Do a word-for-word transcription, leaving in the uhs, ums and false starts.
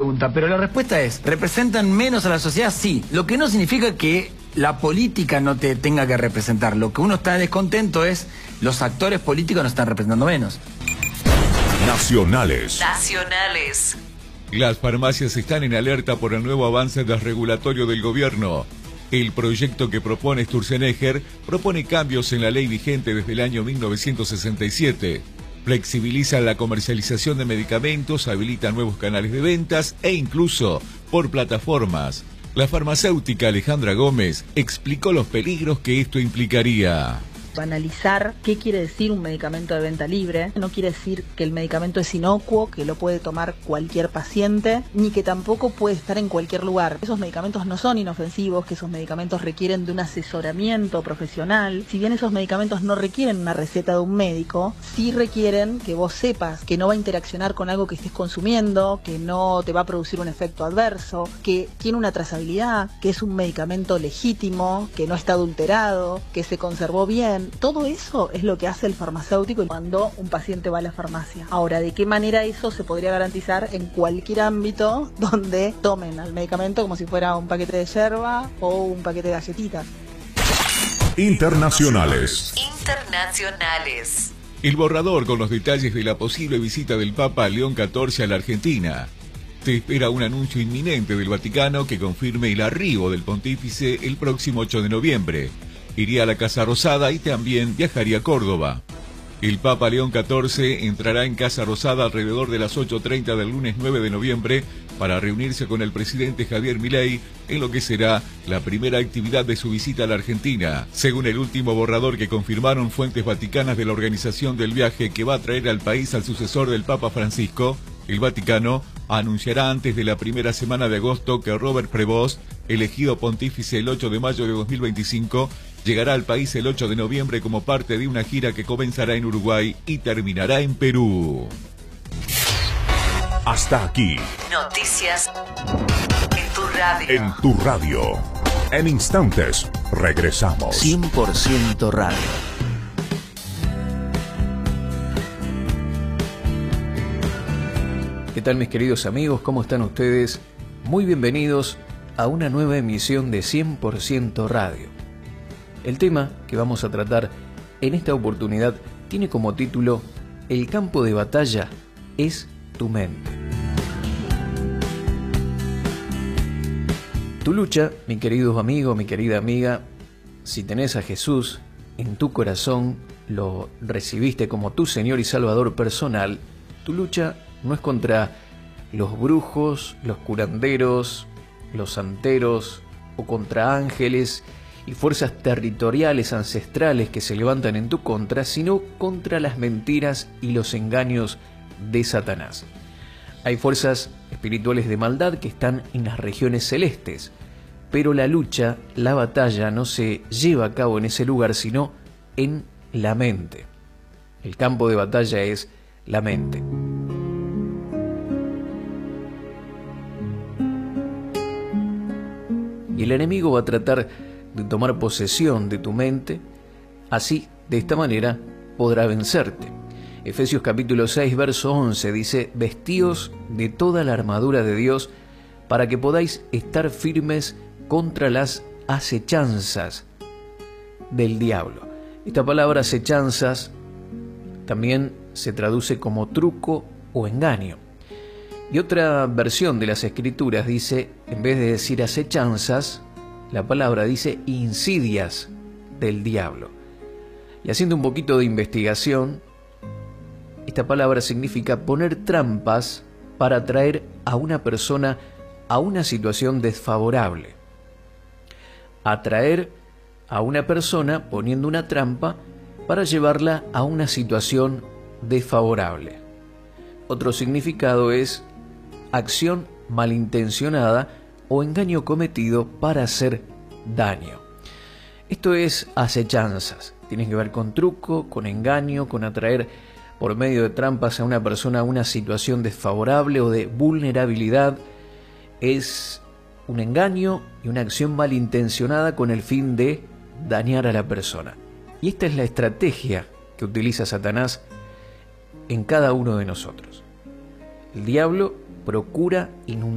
pregunta, pero la respuesta es, ¿representan menos a la sociedad? Sí. Lo que no significa que la política no te tenga que representar. Lo que uno está descontento es los actores políticos nos están representando menos. Nacionales. Nacionales. Las farmacias están en alerta por el nuevo avance desregulatorio del gobierno. El proyecto que propone Sturzenegger propone cambios en la ley vigente desde el año mil novecientos sesenta y siete. Flexibiliza la comercialización de medicamentos, habilita nuevos canales de ventas e incluso por plataformas. La farmacéutica Alejandra Gómez explicó los peligros que esto implicaría. Analizar qué quiere decir un medicamento de venta libre. No quiere decir que el medicamento es inocuo, que lo puede tomar cualquier paciente, ni que tampoco puede estar en cualquier lugar. Esos medicamentos no son inofensivos, que esos medicamentos requieren de un asesoramiento profesional. Si bien esos medicamentos no requieren una receta de un médico, sí requieren que vos sepas que no va a interaccionar con algo que estés consumiendo, que no te va a producir un efecto adverso, que tiene una trazabilidad, que es un medicamento legítimo, que no está adulterado, que se conservó bien. Todo eso es lo que hace el farmacéutico cuando un paciente va a la farmacia. Ahora, ¿de qué manera eso se podría garantizar en cualquier ámbito donde tomen el medicamento como si fuera un paquete de yerba o un paquete de galletitas? Internacionales. Internacionales. El borrador con los detalles de la posible visita del Papa León catorce a la Argentina. Se espera un anuncio inminente del Vaticano que confirme el arribo del pontífice el próximo ocho de noviembre. Iría a la Casa Rosada y también viajaría a Córdoba. El Papa León catorce entrará en Casa Rosada alrededor de las ocho treinta del lunes nueve de noviembre para reunirse con el presidente Javier Milei en lo que será la primera actividad de su visita a la Argentina. Según el último borrador que confirmaron fuentes vaticanas de la organización del viaje que va a traer al país al sucesor del Papa Francisco, el Vaticano anunciará antes de la primera semana de agosto que Robert Prevost, elegido pontífice el ocho de mayo de dos mil veinticinco, llegará al país el ocho de noviembre como parte de una gira que comenzará en Uruguay y terminará en Perú. Hasta aquí. Noticias en tu radio. En tu radio. En instantes, regresamos. cien por ciento radio. ¿Qué tal, mis queridos amigos? ¿Cómo están ustedes? Muy bienvenidos a una nueva emisión de cien por ciento Radio. El tema que vamos a tratar en esta oportunidad tiene como título El campo de batalla es tu mente. Tu lucha, mi querido amigo, mi querida amiga, si tenés a Jesús en tu corazón, lo recibiste como tu Señor y Salvador personal, tu lucha no es contra los brujos, los curanderos, los santeros o contra ángeles y fuerzas territoriales ancestrales que se levantan en tu contra, sino contra las mentiras y los engaños de Satanás. Hay fuerzas espirituales de maldad que están en las regiones celestes, pero la lucha, la batalla no se lleva a cabo en ese lugar, sino en la mente. El campo de batalla es la mente. Y el enemigo va a tratar de tomar posesión de tu mente, así, de esta manera, podrá vencerte. Efesios capítulo seis, verso once dice: vestíos de toda la armadura de Dios para que podáis estar firmes contra las acechanzas del diablo. Esta palabra acechanzas también se traduce como truco o engaño. Y otra versión de las Escrituras dice, en vez de decir acechanzas, la palabra dice insidias del diablo. Y haciendo un poquito de investigación, esta palabra significa poner trampas para atraer a una persona a una situación desfavorable. Atraer a una persona poniendo una trampa para llevarla a una situación desfavorable. Otro significado es acción malintencionada o engaño cometido para hacer daño. Esto es acechanzas. Tiene que ver con truco, con engaño, con atraer por medio de trampas a una persona a una situación desfavorable o de vulnerabilidad. Es un engaño y una acción malintencionada con el fin de dañar a la persona. Y esta es la estrategia que utiliza Satanás en cada uno de nosotros. El diablo procura inundar